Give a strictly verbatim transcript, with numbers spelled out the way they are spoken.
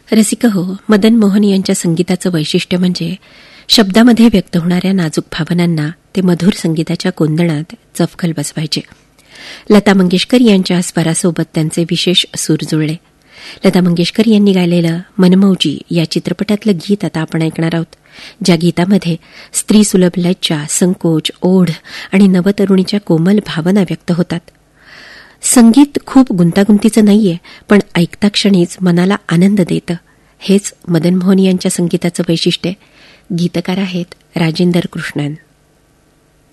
रसिक हो, मदन मोहन यांच्या संगीताचं वैशिष्ट्य म्हणजे शब्दामध्ये व्यक्त होणाऱ्या नाजूक भावनांना ते मधुर संगीताच्या कोंदणात चपखल बसवायचे. लता मंगेशकर यांच्या स्वरासोबत त्यांचे विशेष सूर जुळले. लता मंगेशकर यांनी गायलेलं मनमौजी या चित्रपटातलं गीत आता आपण ऐकणार आहोत, ज्या गीतामध्ये स्त्री सुलभ लज्जा, संकोच, ओढ आणि नवतरुणीच्या कोमल भावना व्यक्त होतात. संगीत खूप गुंतागुंतीचं नाहीये, पण ऐकता क्षणीच मनाला आनंद देतं. हेच मदन मोहन यांच्या संगीताचं वैशिष्ट्य. गीतकार आहेत राजेंद्र कृष्णन.